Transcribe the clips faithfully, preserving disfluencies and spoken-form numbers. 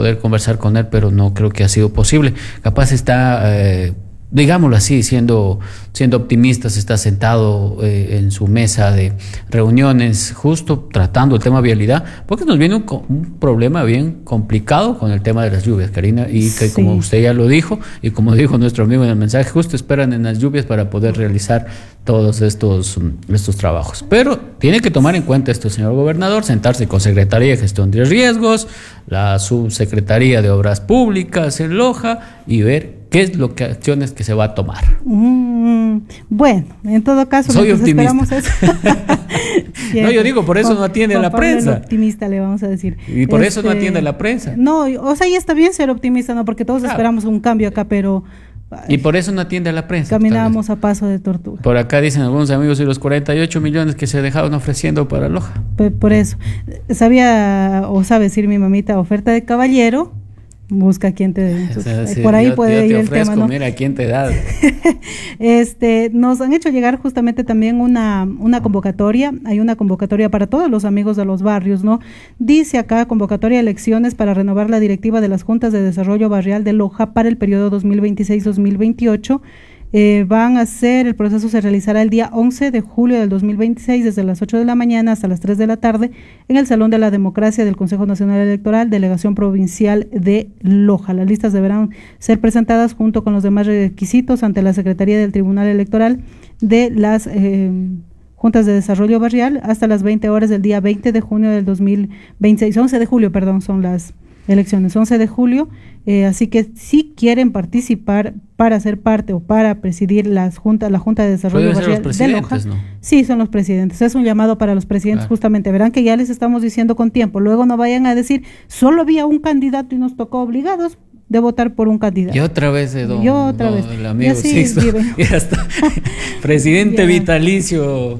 poder conversar con él, pero no creo que ha sido posible. Capaz está, eh, digámoslo así, siendo, siendo optimistas, está sentado eh, en su mesa de reuniones, justo tratando el tema vialidad, porque nos viene un, un problema bien complicado con el tema de las lluvias, Karina, y que sí, como usted ya lo dijo, y como dijo nuestro amigo en el mensaje, justo esperan en las lluvias para poder realizar todos estos, estos trabajos. Pero tiene que tomar en cuenta esto, señor gobernador, sentarse con Secretaría de Gestión de Riesgos, la Subsecretaría de Obras Públicas en Loja, y ver qué es lo que acciones que se va a tomar. Mm, bueno, en todo caso, soy optimista. Eso. No, yo digo, por eso con, no atiende a la prensa. Optimista, le vamos a decir. Y por este, eso no atiende a la prensa. No, o sea, ya está bien ser optimista, ¿no? Porque todos claro. esperamos un cambio acá, pero... Y por eso no atiende a la prensa. Caminábamos a paso de tortuga. Por acá dicen algunos amigos, y los cuarenta y ocho millones que se dejaron ofreciendo para Loja. Por, por eso. Sabía, o sabe decir mi mamita, oferta de caballero, busca quien te dé. O sea, sí, por ahí yo, puede yo ir ofrezco, el tema, ¿no? Mira, quién te da. este, nos han hecho llegar justamente también una, una convocatoria. Hay una convocatoria para todos los amigos de los barrios, ¿no? Dice acá, convocatoria de elecciones para renovar la directiva de las Juntas de Desarrollo Barrial de Loja para el periodo dos mil veintiséis dos mil veintiocho. Eh, van a ser, el proceso se realizará el día once de julio del dos mil veintiséis desde las ocho de la mañana hasta las tres de la tarde en el Salón de la Democracia del Consejo Nacional Electoral, Delegación Provincial de Loja. Las listas deberán ser presentadas junto con los demás requisitos ante la Secretaría del Tribunal Electoral de las eh, Juntas de Desarrollo Barrial hasta las veinte horas del día veinte de junio del dos mil veintiséis, once de julio, perdón, son las elecciones, once de julio, eh, así que si quieren participar para ser parte o para presidir las junta, la Junta de Desarrollo Barrial de Loja, ¿no? Sí, son los presidentes, es un llamado para los presidentes, ah. justamente, verán que ya les estamos diciendo con tiempo, luego no vayan a decir, solo había un candidato y nos tocó obligados de votar por un candidato. Y otra vez, eh, don, y otra don, vez. el amigo y así Sixto, y hasta presidente ya. vitalicio.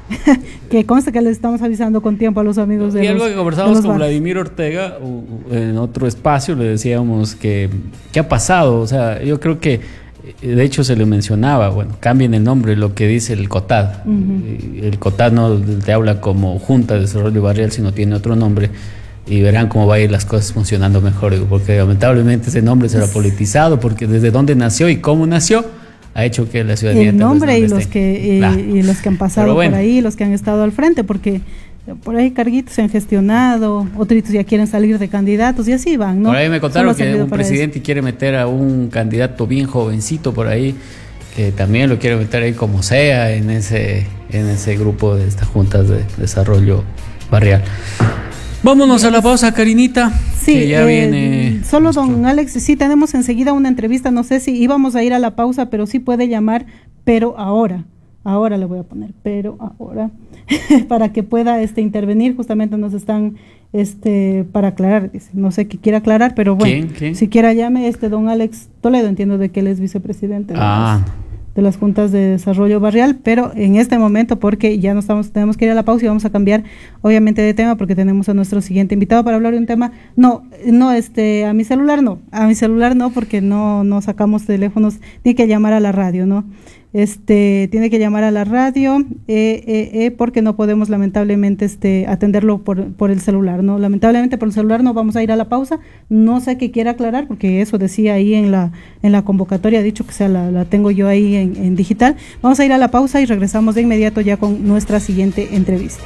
Que consta que les estamos avisando con tiempo a los amigos de y algo los, que conversamos con barrios. Vladimir Ortega u, u, en otro espacio, le decíamos que qué ha pasado, o sea, yo creo que de hecho se le mencionaba, bueno, cambien el nombre, lo que dice el COTAD. Uh-huh. El COTAD no te habla como Junta de Desarrollo Barrial, sino tiene otro nombre, y verán cómo va a ir las cosas funcionando mejor, porque lamentablemente ese nombre será politizado, porque desde dónde nació y cómo nació ha hecho que la ciudadanía el nombre y los que y, nah. y los que han pasado bueno. por ahí, los que han estado al frente, porque por ahí carguitos se han gestionado, otros ya quieren salir de candidatos y así van, ¿no? Por ahí me contaron que un presidente eso. quiere meter a un candidato bien jovencito por ahí, que también lo quiere meter ahí como sea en ese en ese grupo de estas juntas de desarrollo barrial. Vámonos a la pausa, Karinita. Sí, que ya eh, viene. Solo nuestro... don Alex, sí tenemos enseguida una entrevista, no sé si íbamos a ir a la pausa, pero sí puede llamar, pero ahora, ahora le voy a poner, pero ahora, para que pueda este intervenir, justamente nos están, este, para aclarar, dice, no sé qué quiere aclarar, pero bueno, ¿Quién? ¿Quién? si quiera llame, este don Alex Toledo, entiendo de que él es vicepresidente. Ah. De las, de las juntas de desarrollo barrial, pero en este momento, porque ya no estamos, tenemos que ir a la pausa y vamos a cambiar obviamente de tema, porque tenemos a nuestro siguiente invitado para hablar de un tema, no, no, este, a mi celular no, a mi celular no, porque no, no sacamos teléfonos, tiene que llamar a la radio, ¿no? Este, tiene que llamar a la radio, eh, eh, eh, porque no podemos lamentablemente este, atenderlo por, por el celular, ¿no? Lamentablemente por el celular no vamos a ir a la pausa, no sé qué quiera aclarar, porque eso decía ahí en la, en la convocatoria, dicho que sea la, la tengo yo ahí en, en digital. Vamos a ir a la pausa y regresamos de inmediato ya con nuestra siguiente entrevista.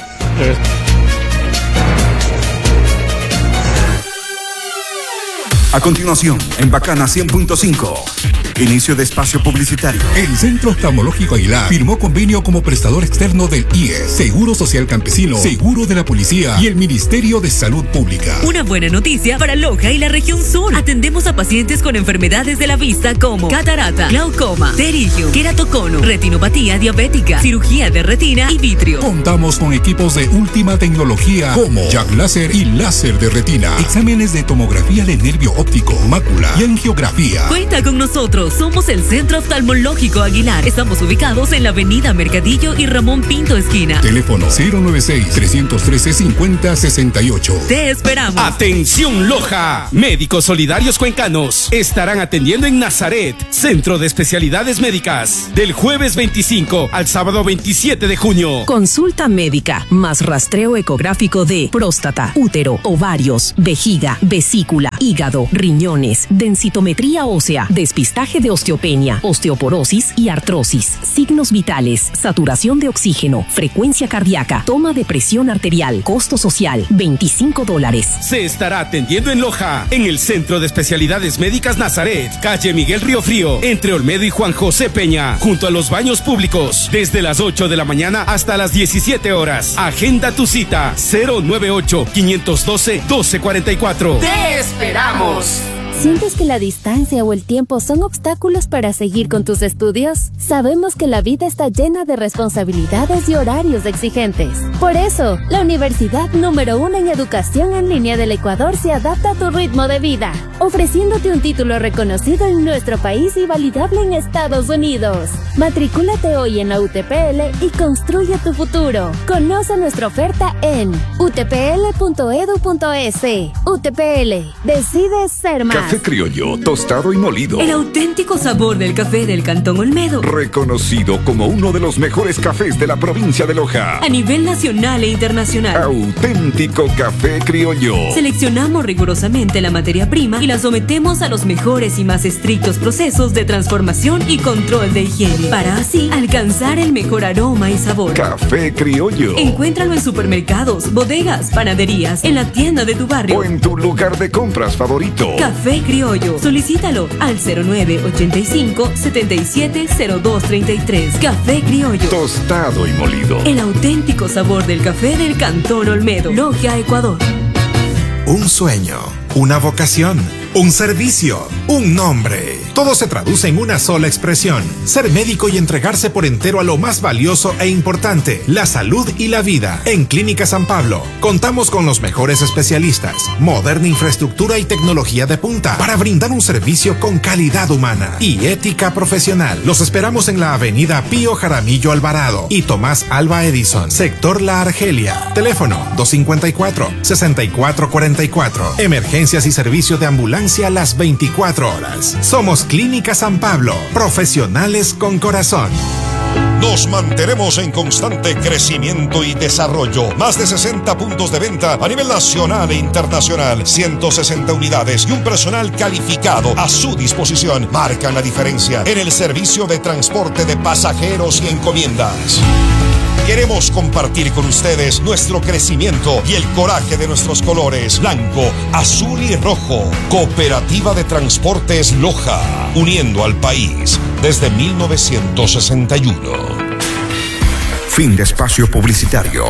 A continuación, en Bacana cien punto cinco, inicio de espacio publicitario. El Centro Oftalmológico Aguilar firmó convenio como prestador externo del I E S, Seguro Social Campesino, Seguro de la Policía y el Ministerio de Salud Pública. Una buena noticia para Loja y la región sur. Atendemos a pacientes con enfermedades de la vista como catarata, glaucoma, pterigio, queratocono, retinopatía diabética, cirugía de retina y vitrio. Contamos con equipos de última tecnología como Jack Láser y láser de retina, exámenes de tomografía de nervio óptico, mácula y angiografía. Cuenta con nosotros, somos el Centro Oftalmológico Aguilar. Estamos ubicados en la avenida Mercadillo y Ramón Pinto esquina. Teléfono cero nueve seis, tres uno tres, cinco cero seis ocho. Te esperamos. Atención Loja, Médicos Solidarios Cuencanos estarán atendiendo en Nazaret, Centro de Especialidades Médicas, del jueves veinticinco al sábado veintisiete de junio. Consulta médica, más rastreo ecográfico de próstata, útero, ovarios, vejiga, vesícula, hígado, riñones, densitometría ósea, despistaje de osteopenia, osteoporosis y artrosis, signos vitales, saturación de oxígeno, frecuencia cardíaca, toma de presión arterial, costo social, veinticinco dólares. Se estará atendiendo en Loja, en el Centro de Especialidades Médicas Nazaret, calle Miguel Río Frío, entre Olmedo y Juan José Peña, junto a los baños públicos, desde las ocho de la mañana hasta las diecisiete horas. Agenda tu cita cero nueve ocho, cinco uno dos, uno dos cuatro cuatro. ¡Te esperamos! ¿Sientes que la distancia o el tiempo son obstáculos para seguir con tus estudios? Sabemos que la vida está llena de responsabilidades y horarios exigentes. Por eso, la universidad número uno en educación en línea del Ecuador se adapta a tu ritmo de vida, ofreciéndote un título reconocido en nuestro país y validable en Estados Unidos. Matricúlate hoy en la U T P L y construye tu futuro. Conoce nuestra oferta en u t p l punto e d u punto e s. U T P L, decide ser más. Café criollo, tostado y molido. El auténtico sabor del café del Cantón Olmedo. Reconocido como uno de los mejores cafés de la provincia de Loja. A nivel nacional e internacional. Auténtico café criollo. Seleccionamos rigurosamente la materia prima y la sometemos a los mejores y más estrictos procesos de transformación y control de higiene, para así alcanzar el mejor aroma y sabor. Café criollo. Encuéntralo en supermercados, bodegas, panaderías, en la tienda de tu barrio o en tu lugar de compras favorito. Café Criollo. Solicítalo al cero nueve ochenta y cinco, setenta y siete, cero dos treinta y tres. Café Criollo. Tostado y molido. El auténtico sabor del café del Cantón Olmedo. Logia, Ecuador. Un sueño, una vocación, un servicio, un nombre. Todo se traduce en una sola expresión: ser médico y entregarse por entero a lo más valioso e importante, la salud y la vida. En Clínica San Pablo contamos con los mejores especialistas, moderna infraestructura y tecnología de punta para brindar un servicio con calidad humana y ética profesional. Los esperamos en la avenida Pío Jaramillo Alvarado y Tomás Alba Edison, sector La Argelia. Teléfono dos cinco cuatro, seis cuatro cuatro cuatro. Emergencias y servicio de ambulancia las veinticuatro horas. Somos Clínica San Pablo, profesionales con corazón. Nos mantenemos en constante crecimiento y desarrollo. Más de sesenta puntos de venta a nivel nacional e internacional. ciento sesenta unidades y un personal calificado a su disposición marcan la diferencia en el servicio de transporte de pasajeros y encomiendas. Queremos compartir con ustedes nuestro crecimiento y el coraje de nuestros colores blanco, azul y rojo. Cooperativa de Transportes Loja, uniendo al país desde mil novecientos sesenta y uno. Fin de espacio publicitario.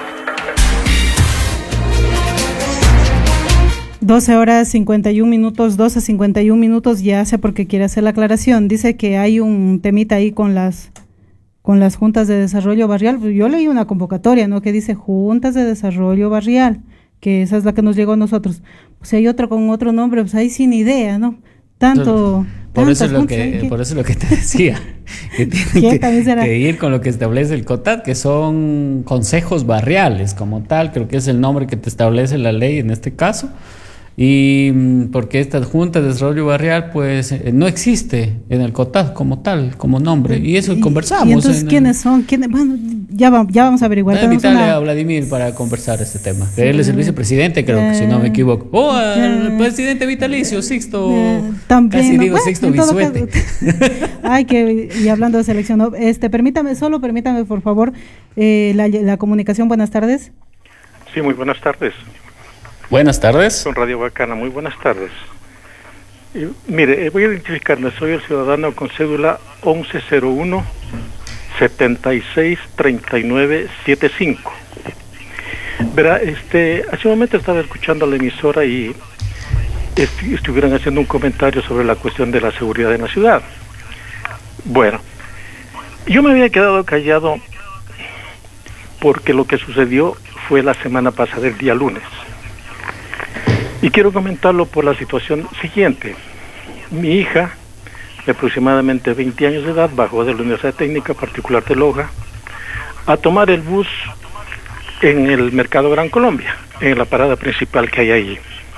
doce horas cincuenta y un minutos, doce cincuenta y un minutos, ya sé por qué quiere hacer la aclaración. Dice que hay un temita ahí con las con las juntas de desarrollo barrial. Yo leí una convocatoria, ¿no?, que dice juntas de desarrollo barrial, que esa es la que nos llegó a nosotros. Pues si hay otra con otro nombre, pues ahí sin idea, ¿no? Tanto... Por eso, es lo que, por eso es lo que te decía, que tienen que, que ir con lo que establece el COTAD, que son consejos barriales como tal, creo que es el nombre que te establece la ley en este caso. Y porque esta Junta de Desarrollo Barrial pues eh, no existe en el COTAD como tal, como nombre, y eso y, conversamos. ¿Y entonces quiénes el... son? ¿Quiénes? Bueno, ya, va, ya vamos a averiguar. Voy a invitarle una... a Vladimir para conversar este tema. Sí. Él es el vicepresidente, creo eh, que si no me equivoco. O oh, el presidente vitalicio, Sixto, eh, también, casi ¿no? digo bueno, Sixto Bisuete. Ay, que, y hablando de selección, ¿no? este, permítame, solo permítame por favor, eh, la, la comunicación, buenas tardes. Sí, muy buenas tardes. Buenas tardes. Con Radio Bacana, muy buenas tardes. Y, mire, voy a identificarme, soy el ciudadano con cédula once cero uno, setenta y seis, treinta y nueve, setenta y cinco. Verá, este, hace un momento estaba escuchando a la emisora y est estuvieron haciendo un comentario sobre la cuestión de la seguridad en la ciudad. Bueno, yo me había quedado callado porque lo que sucedió fue la semana pasada, el día lunes. Y quiero comentarlo por la situación siguiente. Mi hija, de aproximadamente veinte años de edad, bajó de la Universidad Técnica Particular de Loja a tomar el bus en el Mercado Gran Colombia, en la parada principal que hay ahí.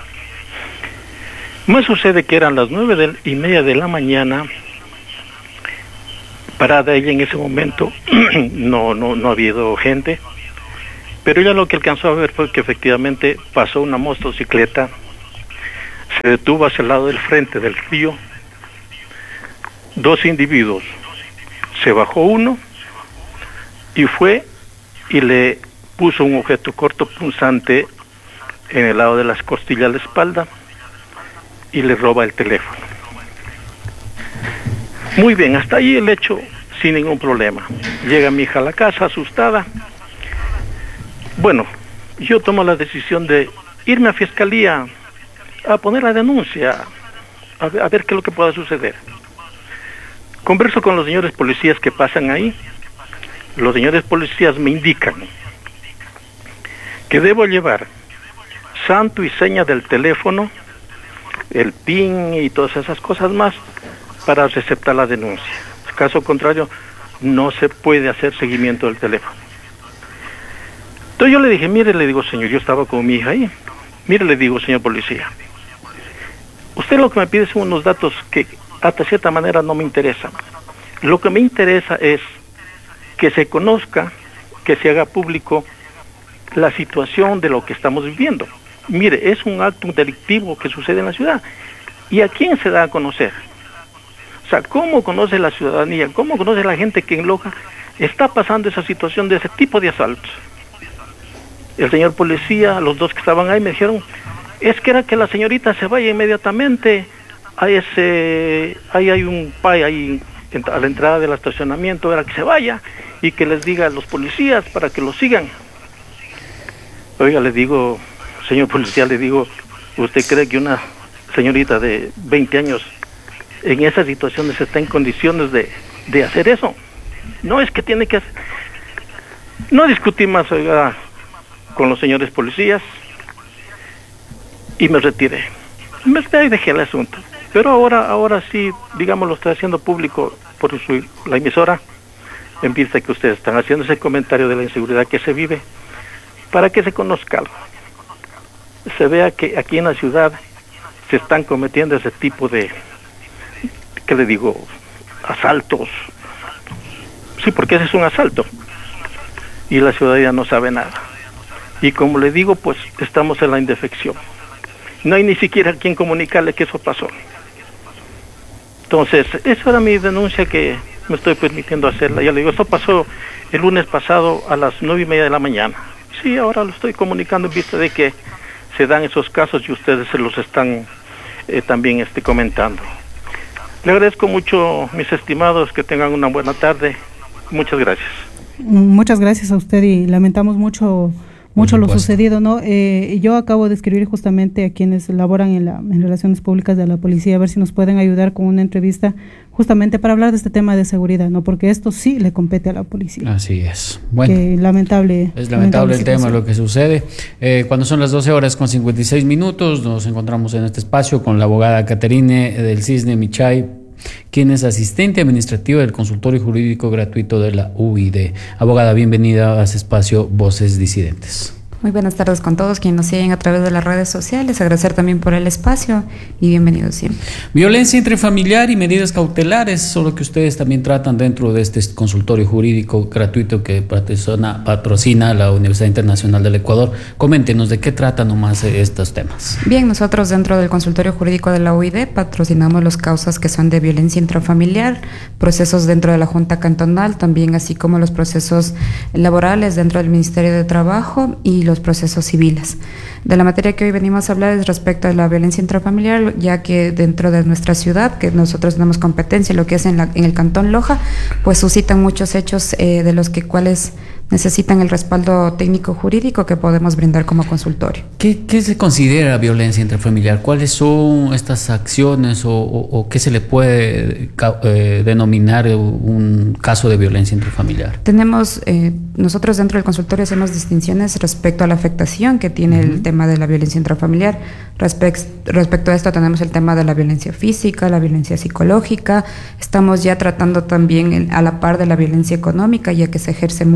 Más sucede que eran las nueve y media de la mañana, parada ella en ese momento, no, no, no ha habido gente. Pero ella lo que alcanzó a ver fue que efectivamente pasó una motocicleta, se detuvo hacia el lado del frente del río dos individuos. Se bajó uno y fue y le puso un objeto corto punzante en el lado de las costillas de la espalda y le roba el teléfono. Muy bien, hasta ahí el hecho sin ningún problema. Llega mi hija a la casa asustada. Bueno, yo tomo la decisión de irme a fiscalía a poner la denuncia, a ver, a ver qué es lo que pueda suceder. Converso con los señores policías que pasan ahí. Los señores policías me indican que debo llevar santo y seña del teléfono, el PIN y todas esas cosas más para receptar la denuncia. Caso contrario, no se puede hacer seguimiento del teléfono. Entonces yo le dije, mire, le digo, señor, yo estaba con mi hija ahí. Mire, le digo, señor policía, usted lo que me pide son unos datos que hasta cierta manera no me interesan. Lo que me interesa es que se conozca, que se haga público la situación de lo que estamos viviendo. Mire, es un acto delictivo que sucede en la ciudad. ¿Y a quién se da a conocer? O sea, ¿cómo conoce la ciudadanía? ¿Cómo conoce la gente que en Loja está pasando esa situación de ese tipo de asaltos? El señor policía, los dos que estaban ahí me dijeron, es que era que la señorita se vaya inmediatamente a ese, ahí hay un pay ahí a la entrada del estacionamiento, era que se vaya y que les diga a los policías para que lo sigan. Oiga, le digo, señor policía, le digo, ¿usted cree que una señorita de veinte años en esas situaciones está en condiciones de, de hacer eso? No, es que tiene que hacer. No discutí más, oiga, con los señores policías y me retiré. Me y dejé el asunto. Pero ahora, ahora sí, digamos, lo estoy haciendo público por su, la emisora, en vista que ustedes están haciendo ese comentario de la inseguridad que se vive, para que se conozca algo. Se vea que aquí en la ciudad se están cometiendo ese tipo de, ¿qué le digo?, asaltos. Sí, porque ese es un asalto. Y la ciudadanía no sabe nada. Y como le digo, pues estamos en la indefección. No hay ni siquiera quien comunicarle que eso pasó. Entonces, esa era mi denuncia que me estoy permitiendo hacerla. Ya le digo, esto pasó el lunes pasado a las nueve y media de la mañana. Sí, ahora lo estoy comunicando en vista de que se dan esos casos y ustedes se los están eh, también este, comentando. Le agradezco mucho, mis estimados, que tengan una buena tarde. Muchas gracias. Muchas gracias a usted y lamentamos mucho mucho lo sucedido, ¿no? Eh, yo acabo de escribir justamente a quienes laboran en, la, en relaciones públicas de la policía, a ver si nos pueden ayudar con una entrevista justamente para hablar de este tema de seguridad, ¿no? Porque esto sí le compete a la policía. Así es. Bueno, que lamentable. Es lamentable, lamentable el tema, lo que sucede. Eh, cuando son las doce horas con cincuenta y seis minutos, nos encontramos en este espacio con la abogada Caterine del Cisne Michay, quien es asistente administrativa del consultorio jurídico gratuito de la U I D. Abogada, bienvenida a este espacio Voces Disidentes. Muy buenas tardes con todos quienes nos siguen a través de las redes sociales. Agradecer también por el espacio y bienvenidos siempre. Violencia intrafamiliar y medidas cautelares son lo que ustedes también tratan dentro de este consultorio jurídico gratuito que patrocina, patrocina la Universidad Internacional del Ecuador. Coméntenos de qué tratan nomás estos temas. Bien, nosotros dentro del consultorio jurídico de la U I D patrocinamos las causas que son de violencia intrafamiliar, procesos dentro de la Junta Cantonal, también así como los procesos laborales dentro del Ministerio de Trabajo y los los procesos civiles. De la materia que hoy venimos a hablar es respecto a la violencia intrafamiliar, ya que dentro de nuestra ciudad, que nosotros tenemos competencia, lo que es en, la, en el Cantón Loja, pues suscitan muchos hechos eh, de los que cuales necesitan el respaldo técnico jurídico que podemos brindar como consultorio. ¿Qué, qué se considera violencia intrafamiliar? ¿Cuáles son estas acciones o, o, o qué se le puede eh, denominar un caso de violencia intrafamiliar? Tenemos, eh, nosotros dentro del consultorio hacemos distinciones respecto a la afectación que tiene uh-huh. el tema de la violencia intrafamiliar. Respect, respecto a esto tenemos el tema de la violencia física, la violencia psicológica. Estamos ya tratando también a la par de la violencia económica, ya que se ejerce mucho respecto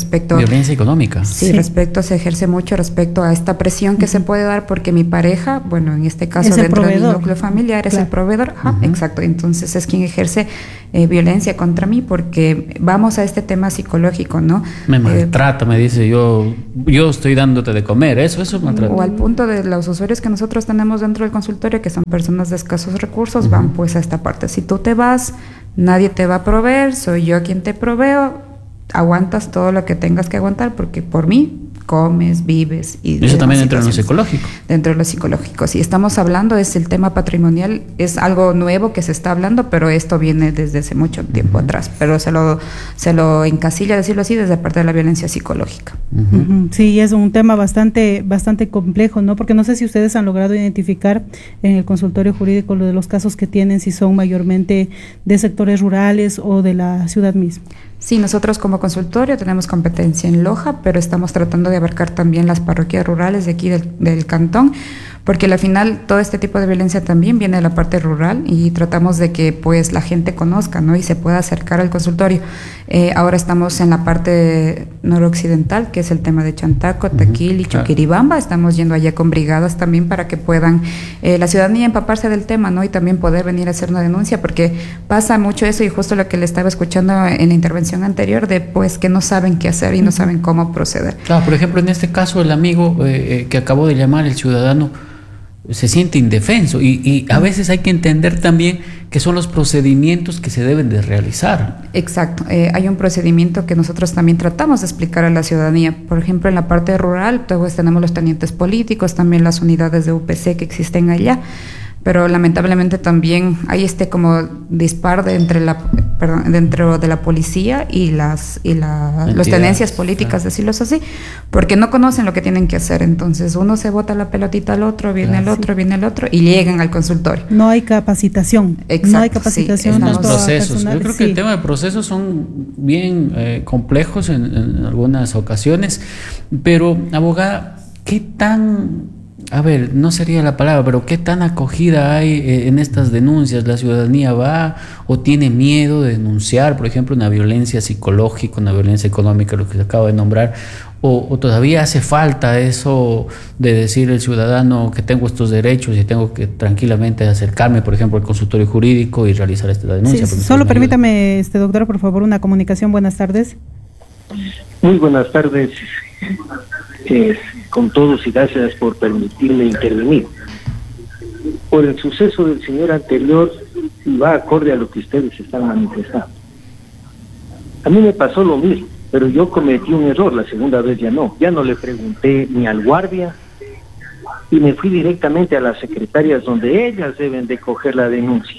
respecto... Violencia económica. Sí, sí, respecto, se ejerce mucho respecto a esta presión que uh-huh. se puede dar porque mi pareja, bueno, en este caso es dentro de mi núcleo familiar, es claro. el proveedor, ajá, uh-huh. exacto, entonces es quien ejerce eh, violencia contra mí porque vamos a este tema psicológico, ¿no? Me maltrata, eh, me dice, yo, yo estoy dándote de comer, eso, eso es maltrato. O al punto de los usuarios que nosotros tenemos dentro del consultorio, que son personas de escasos recursos, uh-huh. van pues a esta parte, si tú te vas, nadie te va a proveer, soy yo quien te proveo, aguantas todo lo que tengas que aguantar porque por mí comes, vives y eso también entra en lo psicológico. Dentro de lo psicológico, si estamos hablando es el tema patrimonial, es algo nuevo que se está hablando, pero esto viene desde hace mucho tiempo uh-huh. atrás, pero se lo se lo encasilla, decirlo así, desde parte de la violencia psicológica. Uh-huh. Uh-huh. Sí, es un tema bastante bastante complejo, ¿no? Porque no sé si ustedes han logrado identificar en el consultorio jurídico lo de los casos que tienen, si son mayormente de sectores rurales o de la ciudad misma. Sí, nosotros como consultorio tenemos competencia en Loja, pero estamos tratando de abarcar también las parroquias rurales de aquí del, del cantón, porque al final todo este tipo de violencia también viene de la parte rural y tratamos de que pues la gente conozca, ¿no? Y se pueda acercar al consultorio. Eh, ahora estamos en la parte noroccidental, que es el tema de Chantaco, Taquil y Choquiribamba. Estamos yendo allá con brigadas también para que puedan eh, la ciudadanía empaparse del tema, ¿no? Y también poder venir a hacer una denuncia, porque pasa mucho eso y justo lo que le estaba escuchando en la intervención anterior de pues que no saben qué hacer y no saben cómo proceder. Claro, por ejemplo, en este caso el amigo eh, que acabó de llamar, el ciudadano, se siente indefenso y, y a veces hay que entender también que son los procedimientos que se deben de realizar. Exacto, eh, hay un procedimiento que nosotros también tratamos de explicar a la ciudadanía. Por ejemplo, en la parte rural, pues tenemos los tenientes políticos, también las unidades de U P C que existen allá, pero lamentablemente también hay este como dispar de entre la perdón, dentro de la policía y las y la, las tenencias políticas, claro. decirlos así, porque no conocen lo que tienen que hacer. Entonces uno se bota la pelotita al otro, viene claro, el otro, sí. viene el otro y llegan al consultorio. No hay capacitación. Exacto, no hay capacitación. Sí, los procesos. Yo creo que sí. el tema de procesos son bien eh, complejos en, en algunas ocasiones, pero abogada, ¿qué tan A ver, no sería la palabra, pero ¿qué tan acogida hay eh, en estas denuncias? ¿La ciudadanía va o tiene miedo de denunciar, por ejemplo, una violencia psicológica, una violencia económica, lo que se acaba de nombrar? ¿O, o todavía hace falta eso de decir el ciudadano que tengo estos derechos y tengo que tranquilamente acercarme, por ejemplo, al consultorio jurídico y realizar esta denuncia? Sí, solo permítame, este doctor, por favor, una comunicación. Buenas tardes. Muy buenas tardes. Eh, con todos y gracias por permitirme intervenir. Por el suceso del señor anterior, y va acorde a lo que ustedes están manifestando. A mí me pasó lo mismo, pero yo cometí un error, la segunda vez ya no. Ya no le pregunté ni al guardia y me fui directamente a las secretarias donde ellas deben de coger la denuncia.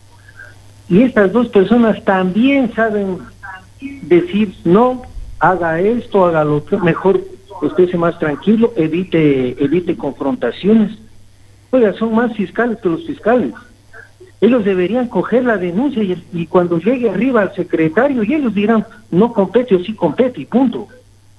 Y estas dos personas también saben decir, no, haga esto, haga lo otro, mejor estése más tranquilo, evite evite confrontaciones. Oiga, son más fiscales que los fiscales. Ellos deberían coger la denuncia y, y cuando llegue arriba al secretario y ellos dirán, no compete o sí compete y punto.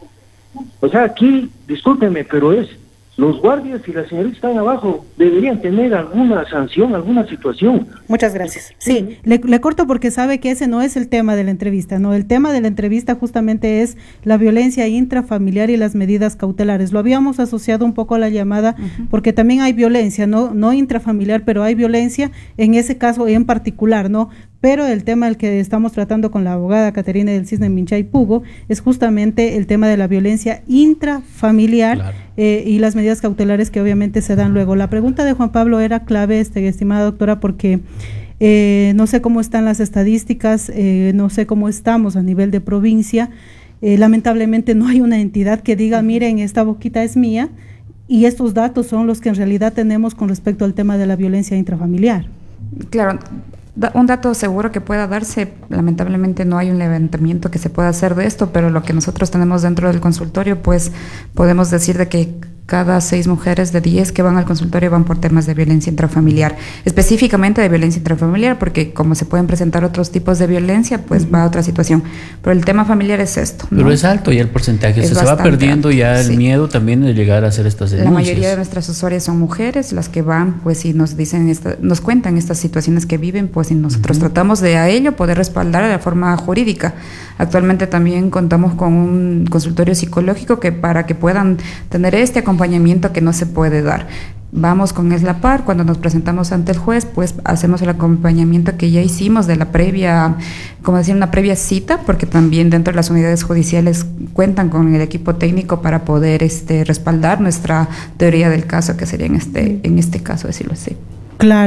O sea, aquí, discúlpenme, pero es, los guardias y las señoritas están abajo, deberían tener alguna sanción, alguna situación. Muchas gracias. Sí, le, le corto porque sabe que ese no es el tema de la entrevista, no, el tema de la entrevista justamente es la violencia intrafamiliar y las medidas cautelares. Lo habíamos asociado un poco a la llamada uh-huh. porque también hay violencia, no, no intrafamiliar, pero hay violencia en ese caso en particular, ¿no? Pero el tema del que estamos tratando con la abogada Caterina del Cisne Minchay Pugo es justamente el tema de la violencia intrafamiliar claro. eh, y las medidas cautelares que obviamente se dan luego. La pregunta de Juan Pablo era clave, este, estimada doctora, porque eh, no sé cómo están las estadísticas, eh, no sé cómo estamos a nivel de provincia. Eh, lamentablemente no hay una entidad que diga, miren, esta boquita es mía, y estos datos son los que en realidad tenemos con respecto al tema de la violencia intrafamiliar. Claro. Un dato seguro que pueda darse, lamentablemente no hay un levantamiento que se pueda hacer de esto, pero lo que nosotros tenemos dentro del consultorio, pues podemos decir de que cada seis mujeres de diez que van al consultorio van por temas de violencia intrafamiliar, específicamente de violencia intrafamiliar, porque como se pueden presentar otros tipos de violencia, pues uh-huh. va a otra situación. Pero el tema familiar es esto, ¿no? Pero es alto ya el porcentaje, es se, se va perdiendo alto, ya el sí. miedo también de llegar a hacer estas denuncias. La mayoría de nuestras usuarias son mujeres, las que van, pues y nos dicen, esta, nos cuentan estas situaciones que viven, pues y nosotros uh-huh. tratamos de a ello poder respaldar de la forma jurídica. Actualmente también contamos con un consultorio psicológico que para que puedan tener este acompañamiento que no se puede dar. Vamos con ESLAPAR, cuando nos presentamos ante el juez, pues hacemos el acompañamiento que ya hicimos de la previa, como decir, una previa cita, porque también dentro de las unidades judiciales cuentan con el equipo técnico para poder este, respaldar nuestra teoría del caso, que sería en este, en este caso, decirlo así. Claro.